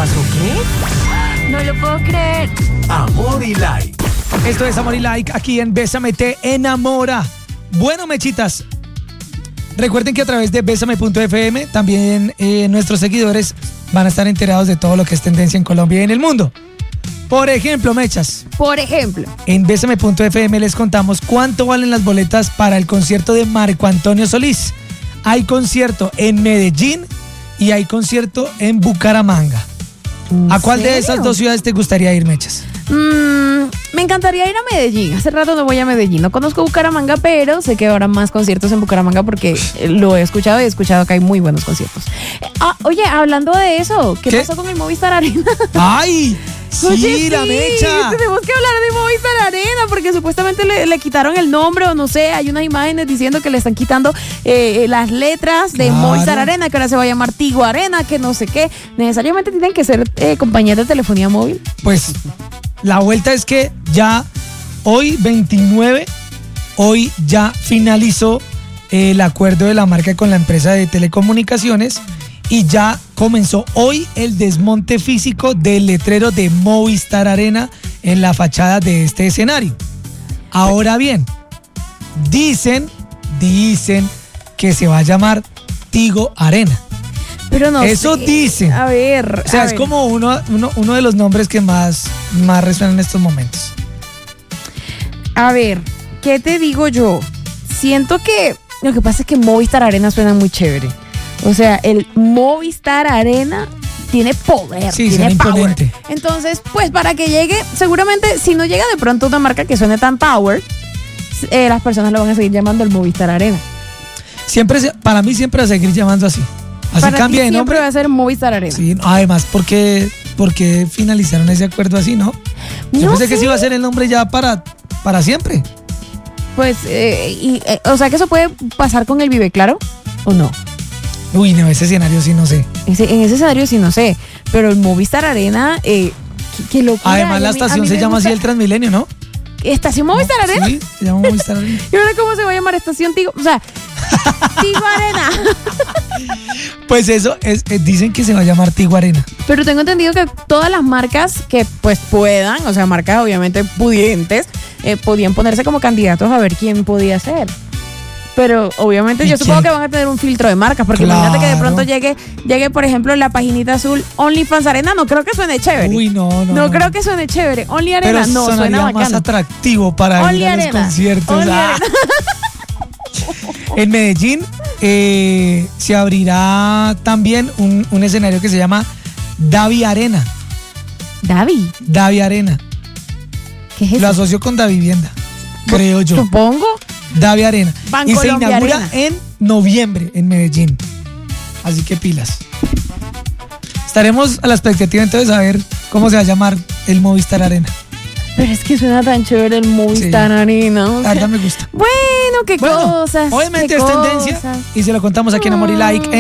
pasó qué? No lo puedo creer. Amor y Like. Esto es Amor y Like aquí en Bésame Te Enamora. Bueno, mechitas, recuerden que a través de Bésame.fm también nuestros seguidores van a estar enterados de todo lo que es tendencia en Colombia y en el mundo. Por ejemplo, mechas, Por ejemplo, en Bésame.fm les contamos cuánto valen las boletas para el concierto de Marco Antonio Solís. Hay concierto en Medellín y hay concierto en Bucaramanga. ¿A cuál de esas dos ciudades te gustaría ir, mechas? me encantaría ir a Medellín. Hace rato no voy a Medellín. No conozco Bucaramanga, pero sé que habrá más conciertos en Bucaramanga porque lo he escuchado y he escuchado que hay muy buenos conciertos. Oye, hablando de eso, ¿qué pasó con el Movistar Arena? ¡Ay! Sí, Oye, la mecha. Tenemos que hablar de Movistar Arena porque supuestamente le quitaron el nombre o no sé, hay unas imágenes diciendo que le están quitando las letras de Movistar Arena, que ahora se va a llamar Tigo Arena, que no sé qué. ¿Necesariamente tienen que ser compañías de telefonía móvil? Pues la vuelta es que ya hoy 29, hoy ya finalizó el acuerdo de la marca con la empresa de telecomunicaciones. Y ya comenzó hoy el desmonte físico del letrero de Movistar Arena en la fachada de este escenario. Ahora bien, dicen que se va a llamar Tigo Arena. Pero no Eso sé. dicen. A ver. O sea, es como uno de los nombres que más resuenan en estos momentos. A ver, ¿qué te digo yo? Siento que lo que pasa es que Movistar Arena suena muy chévere. O sea, el Movistar Arena tiene poder, Sí, tiene suena power. imponente. Entonces, pues para que llegue, seguramente si no llega de pronto una marca que suene tan power, las personas lo van a seguir llamando el Movistar Arena. Para mí siempre va a seguir llamando así. Así Para cambia ti de nombre. siempre va a ser Movistar Arena. Sí, además, ¿por qué finalizaron ese acuerdo así, no? Yo No pensé que sé. sí iba a ser el nombre ya para siempre. Pues, o sea que eso puede pasar con el Vive Claro, ¿o no? Uy, no, ese escenario sí no sé. En ese escenario sí no sé, pero el Movistar Arena, qué locura. Además, la A mí estación se me llama así gusta. el Transmilenio, ¿no? ¿Estación Movistar Arena? Sí, se llama Movistar Arena. ¿Y ahora cómo se va a llamar? Estación Tigo. O sea, Tigo Arena. Pues eso, dicen que se va a llamar Tigo Arena. Pero tengo entendido que todas las marcas que pues puedan, o sea, marcas obviamente pudientes, podían ponerse como candidatos a ver quién podía ser. Pero obviamente yo supongo que van a tener un filtro de marcas, porque imagínate que de pronto llegue, por ejemplo, la paginita azul OnlyFans Arena, no creo que suene chévere. Uy, no. No creo que suene chévere. Only Arena, pero no, suena sonaría más bacano. atractivo para Only ir a los Arena. conciertos. Only Arena. En Medellín se abrirá también un escenario que se llama Davi Arena. Davi Arena. ¿Qué es eso? Lo asocio con Davivienda, creo yo. Supongo. Davi Arena. Y se Bancolombia inaugura Arena. en noviembre en Medellín. Así que pilas. Estaremos a la expectativa entonces a ver cómo se va a llamar el Movistar Arena. Pero es que suena tan chévere el Movistar Arena. O La sea, verdad me gusta. bueno, qué cosas. Obviamente qué es tendencia cosas. y se lo contamos aquí en Amor y Like.